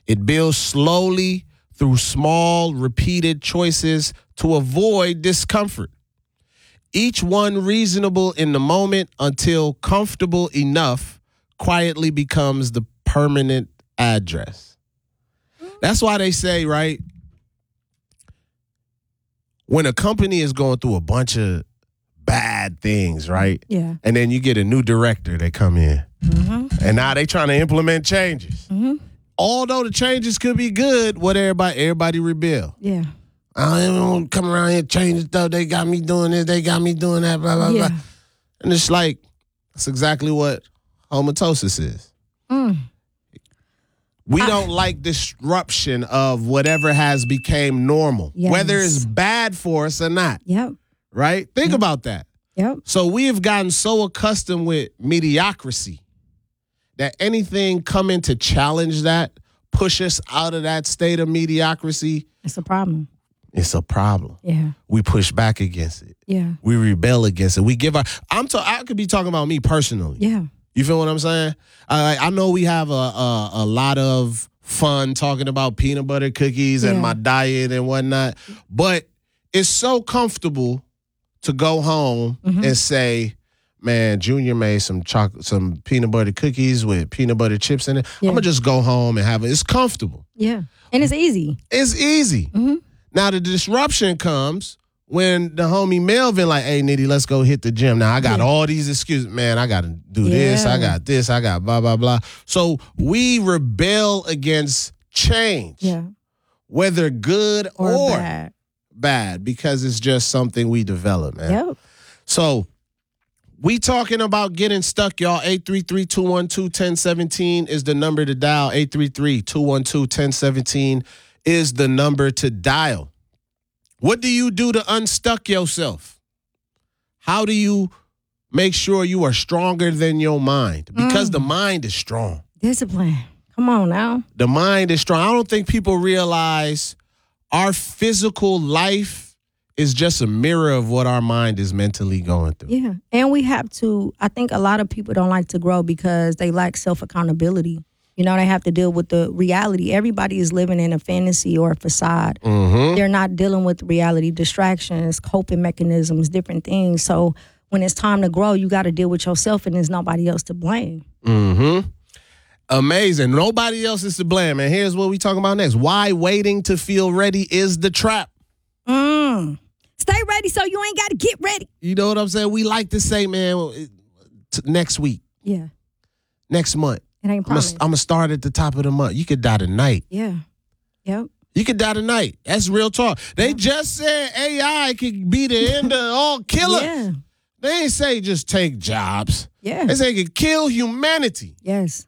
It builds slowly through small, repeated choices to avoid discomfort. Each one reasonable in the moment until comfortable enough quietly becomes the permanent address. That's why they say, right, when a company is going through a bunch of bad things, right? Yeah. And then you get a new director, they come in. And now they trying to implement changes. Although the changes could be good, what everybody rebel. Yeah. I don't want to come around here changing stuff. They got me doing this. They got me doing that. Blah, blah, Yeah. blah. And it's like, that's exactly what homatosis is. We don't like disruption of whatever has became normal, whether it's bad for us or not. Yep. Right? Think about that. Yep. So we have gotten so accustomed with mediocrity that anything coming to challenge that, push us out of that state of mediocrity, It's a problem. it's a problem. Yeah. We push back against it. Yeah. We rebel against it. We give our. I could be talking about me personally. Yeah. You feel what I'm saying? I know we have a lot of fun talking about peanut butter cookies and my diet and whatnot, but it's so comfortable to go home and say, man, Junior made some peanut butter cookies with peanut butter chips in it. Yeah. I'm going to just go home and have it. It's comfortable. Yeah. And it's easy. It's easy. Now, the disruption comes when the homie Melvin like, hey, Nitty, let's go hit the gym. Now, I got all these excuses. Man, I got to do this. I got this. I got blah, blah, blah. So we rebel against change, whether good or bad, because it's just something we develop, man. Yep. So we talking about getting stuck, y'all. 833-212-1017 is the number to dial. 833-212-1017 is the number to dial. What do you do to unstuck yourself? How do you make sure you are stronger than your mind? Because the mind is strong. Discipline. Come on now. The mind is strong. I don't think people realize our physical life is just a mirror of what our mind is mentally going through. Yeah. And we have to, I think a lot of people don't like to grow because they lack self-accountability. You know, they have to deal with the reality. Everybody is living in a fantasy or a facade. They're not dealing with reality, distractions, coping mechanisms, different things. So when it's time to grow, you got to deal with yourself and there's nobody else to blame. Amazing. Nobody else is to blame. And here's what we talking about next. Why waiting to feel ready is the trap. Stay ready so you ain't got to get ready. You know what I'm saying? We like to say, man, next week. Yeah. Next month. It ain't promised. I'm going to start at the top of the month. You could die tonight. Yeah. Yep. You could die tonight. That's real talk. They just said AI could be the end of all killer. Yeah. They ain't say just take jobs. Yeah. They say it could kill humanity. Yes.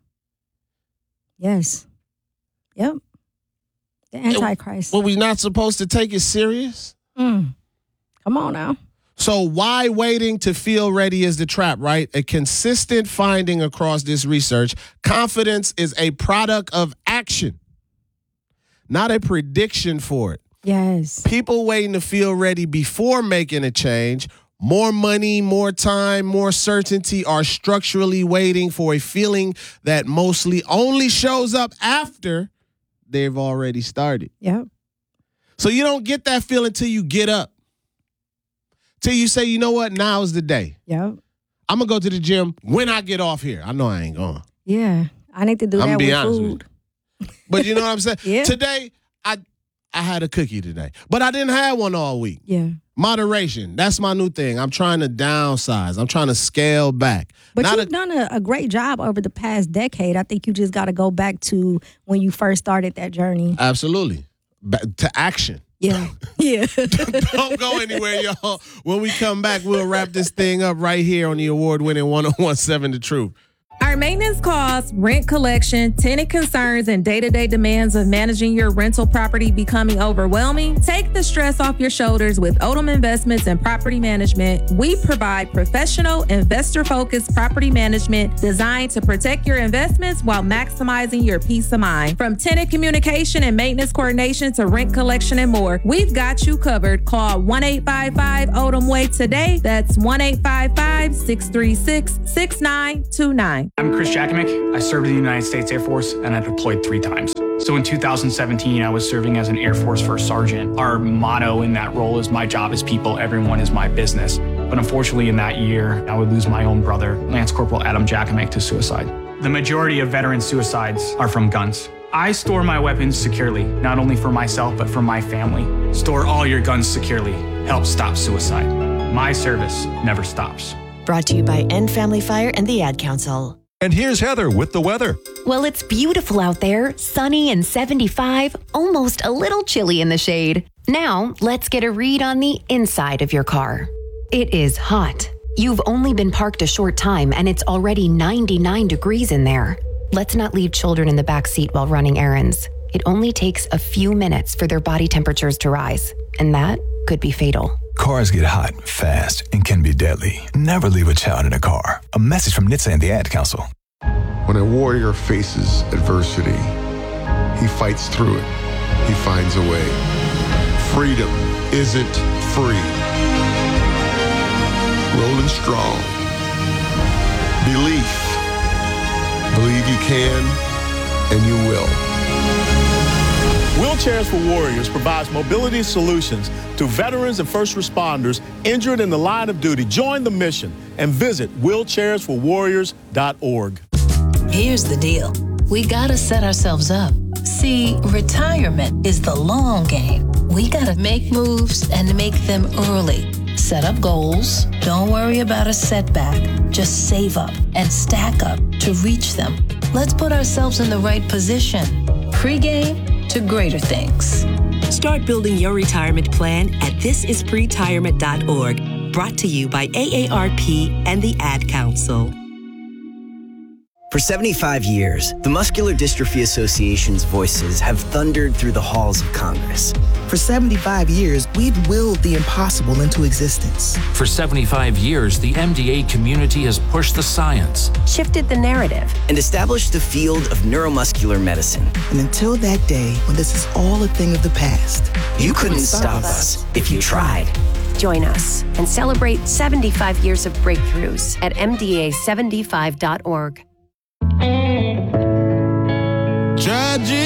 Yes. Yep. The Antichrist. Well, we not supposed to take it serious? Come on now. So why waiting to feel ready is the trap, right? A consistent finding across this research. Confidence is a product of action, not a prediction for it. Yes. People waiting to feel ready before making a change. More money, more time, more certainty are structurally waiting for a feeling that mostly only shows up after they've already started. Yep. So you don't get that feeling till you get up. Till you say, you know what, now is the day. Yep. I'm going to go to the gym when I get off here. I know I ain't going. Yeah. I need to do that with food. But you know what I'm saying? Yeah. Today, I had a cookie today. But I didn't have one all week. Yeah. Moderation. That's my new thing. I'm trying to downsize. I'm trying to scale back. But you've done a great job over the past decade. I think you just got to go back to when you first started that journey. Absolutely. To action. Yeah. Yeah. Don't go anywhere, y'all. When we come back, we'll wrap this thing up right here on the award-winning 1017 The Truth. Our maintenance costs, rent collection, tenant concerns, and day-to-day demands of managing your rental property becoming overwhelming? Take the stress off your shoulders with Odom Investments and Property Management. We provide professional, investor-focused property management designed to protect your investments while maximizing your peace of mind. From tenant communication and maintenance coordination to rent collection and more, we've got you covered. Call 1-855-ODOM-WAY today. That's 1-855-636-6929. I'm Chris Jakovic. I served in the United States Air Force and I deployed 3 times. So in 2017, I was serving as an Air Force First Sergeant. Our motto in that role is my job is people, everyone is my business. But unfortunately in that year, I would lose my own brother, Lance Corporal Adam Jackamick, to suicide. The majority of veteran suicides are from guns. I store my weapons securely, not only for myself, but for my family. Store all your guns securely. Help stop suicide. My service never stops. Brought to you by End Family Fire and the Ad Council. And here's Heather with the weather. Well, it's beautiful out there, sunny and 75, almost a little chilly in the shade. Now, let's get a read on the inside of your car. It is hot. You've only been parked a short time and it's already 99 degrees in there. Let's not leave children in the back seat while running errands. It only takes a few minutes for their body temperatures to rise, and that could be fatal. Cars get hot, fast, and can be deadly. Never leave a child in a car. A message from NHTSA and the Ad Council. When a warrior faces adversity, he fights through it. He finds a way. Freedom isn't free. Rolling strong. Belief. Believe you can, and you will. Wheelchairs for Warriors provides mobility solutions to veterans and first responders injured in the line of duty. Join the mission and visit wheelchairsforwarriors.org. Here's the deal. We gotta set ourselves up. See, retirement is the long game. We gotta make moves and make them early. Set up goals. Don't worry about a setback. Just save up and stack up to reach them. Let's put ourselves in the right position. Pre-game to greater things. Start building your retirement plan at thisispretirement.org. Brought to you by AARP and the Ad Council. For 75 years, the Muscular Dystrophy Association's voices have thundered through the halls of Congress. For 75 years, we've willed the impossible into existence. For 75 years, the MDA community has pushed the science, shifted the narrative, and established the field of neuromuscular medicine. And until that day, when this is all a thing of the past, you couldn't stop us if you tried. Join us and celebrate 75 years of breakthroughs at MDA75.org. Judge